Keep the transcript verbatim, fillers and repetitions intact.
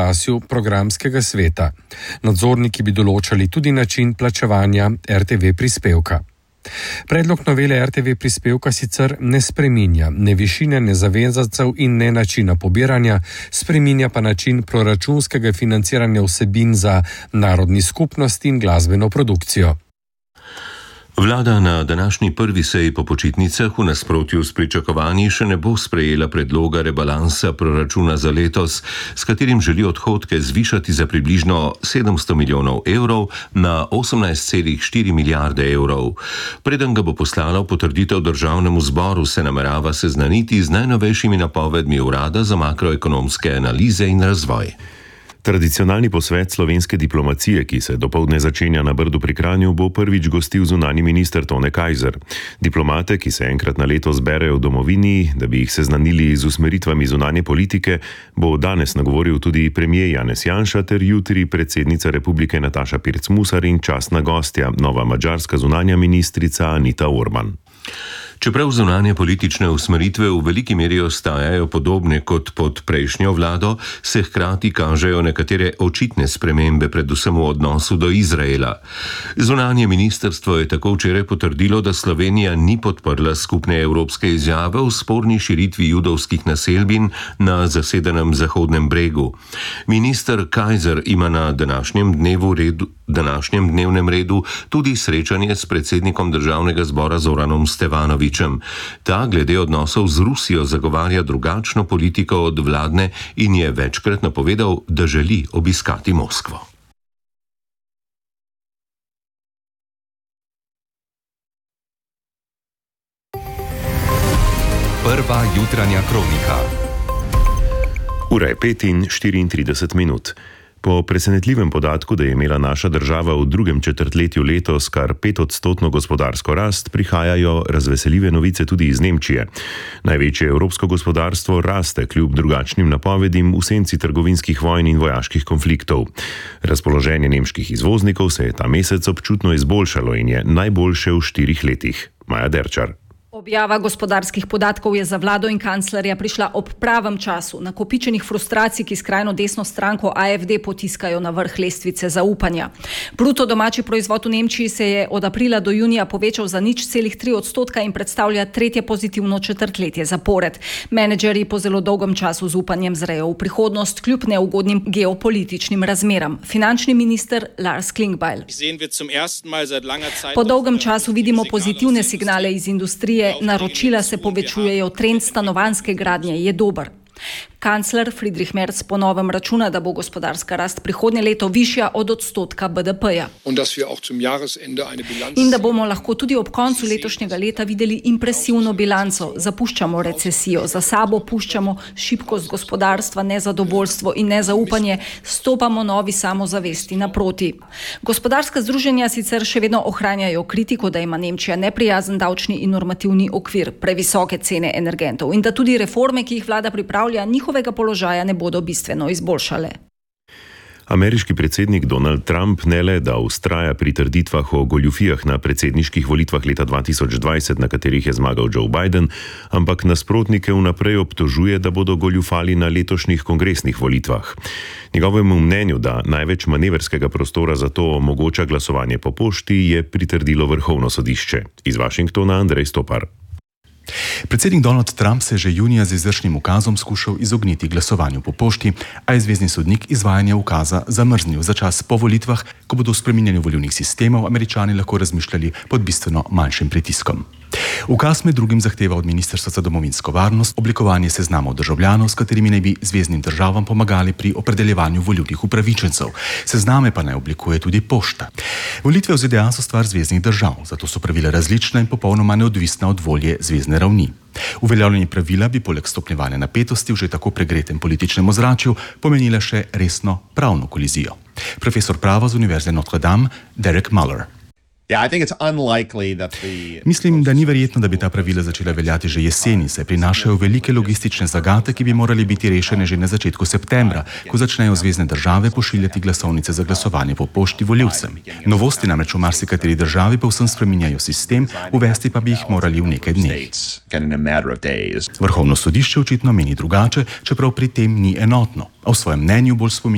soglasju programskega sveta. Nadzorniki bi določali tudi način plačevanja er te ve prispevka. Predlog novele er te ve prispevka sicer ne spreminja ne višine, ne zavezancev in ne načina pobiranja, spreminja pa način proračunskega financiranja vsebin za narodni skupnosti in glasbeno produkcijo. Vlada na današnji prvi seji po počitnicah v nasprotju s pričakovanji še ne bo sprejela predloga rebalansa proračuna za letos, s katerim želi odhodke zvišati za približno sedemsto milijonov evrov na osemnajst celih štiri milijarde evrov. Preden ga bo poslala v potrditev državnemu zboru, se namerava seznaniti z najnovejšimi napovedmi Urada za makroekonomske analize in razvoj. Tradicionalni posvet slovenske diplomacije, ki se dopoldne začenja na Brdu pri Kranju, bo prvič gostil zunanji minister Tone Kajzer. Diplomate, ki se enkrat na leto zberejo v domovini, da bi jih seznanili z usmeritvami zunanje politike, bo danes nagovoril tudi premier Janez Janša ter jutri predsednica Republike Nataša Pirc Musar in častna gostja, nova madžarska zunanja ministrica Anita Orban. Čeprav zunanje politične usmeritve v veliki meri ostajajo podobne kot pod prejšnjo vlado, se hkrati kažejo nekatere očitne spremembe, predvsem v odnosu do Izraela. Zunanje ministrstvo je tako včeraj potrdilo, da Slovenija ni podprla skupne evropske izjave o sporni širitvi judovskih naselbin na zasedenem Zahodnem bregu. Minister Kajzer ima na današnjem dnevu redu današnjem dnevnem redu tudi srečanje s predsednikom državnega zbora Zoranom Stevanovićem. Ta glede odnosov z Rusijo zagovarja drugačno politiko od vladne in je večkrat napovedal, da želi obiskati Moskvo. Prva jutranja kronika. Ura je pet in štiriintrideset minut. Po presenetljivem podatku, da je imela naša država v drugem četrtletju letos kar petodstotno gospodarsko rast, prihajajo razveseljive novice tudi iz Nemčije. Največje evropsko gospodarstvo raste kljub drugačnim napovedim v senci trgovinskih vojn in vojaških konfliktov. Razpoloženje nemških izvoznikov se je ta mesec občutno izboljšalo in je najboljše v štirih letih. Maja Derčar. Objava gospodarskih podatkov je za vlado in kanclerja prišla ob pravem času, nakopičenih frustracij, ki skrajno desno stranko a ef de potiskajo na vrh lestvice zaupanja. Bruto domači proizvod v Nemčiji se je od aprila do junija povečal za nič celih tri odstotka in predstavlja tretje pozitivno četrtletje zapored. Menedžerji po zelo dolgem času z upanjem zrejo v prihodnost kljub neugodnim geopolitičnim razmeram. Finančni minister Lars Klingbeil. Po dolgem času vidimo pozitivne signale iz industrije. Naročila se povečujejo, trend stanovanjske gradnje je dober. Kancler Friedrich Merz po novem računa, da bo gospodarska rast prihodnje leto višja od odstotka be de peja. In da bomo lahko tudi ob koncu letošnjega leta videli impresivno bilanco. Zapuščamo recesijo, za sabo puščamo šibkost gospodarstva, nezadovoljstvo in nezaupanje, stopamo novi samozavesti naproti. Gospodarska združenja sicer še vedno ohranjajo kritiko, da ima Nemčija neprijazen davčni in normativni okvir, previsoke cene energentov in da tudi reforme, ki jih vlada pripravlja, njihovega položaja ne bodo bistveno izboljšale. Ameriški predsednik Donald Trump ne le, da vztraja pri trditvah o goljufijah na predsedniških volitvah leta dva tisoč dvajset, na katerih je zmagal Joe Biden, ampak nasprotnike vnaprej obtožuje, da bodo goljufali na letošnjih kongresnih volitvah. Njegovemu mnenju, da največ manevrskega prostora za to omogoča glasovanje po pošti, je pritrdilo Vrhovno sodišče. Iz Washingtona Andrej Stopar. Predsednik Donald Trump se je že junija z izvršnim ukazom skušal izogniti glasovanju po pošti, a je zvezni sodnik izvajanje ukaza zamrznil za čas po volitvah, ko bodo v spreminjanju volilnih sistemov Američani lahko razmišljali pod bistveno manjšim pritiskom. Ukaz med drugim zahteva od Ministrstva za domovinsko varnost oblikovanje seznamov državljanov, s katerimi naj bi zveznim državam pomagali pri opredeljevanju volilnih upravičencev. Sezname pa naj oblikuje tudi pošta. Volitve v ze de a so stvar zveznih držav, zato so pravila različna in popolnoma neodvisna od volje zvezne ravni. Uveljavljanje pravila bi poleg stopnjevanja napetosti v že tako pregretem političnem ozračju pomenila še resno pravno kolizijo. Profesor prava z Univerze Notre Dame, Derek Muller. Mislim, da ni verjetno, da bi ta pravila začela veljati že jeseni, saj prinašajo velike logistične zagate, ki bi morali biti rešene že na začetku septembra, ko začnejo zvezne države pošiljati glasovnice za glasovanje po pošti volivcem. Novosti namreč v marsikateri državi povsem spreminjajo sistem, uvesti pa bi jih morali v nekaj dneh. Vrhovno sodišče očitno meni drugače, čeprav pri tem ni enotno, a v svojem mnenju bolj spominja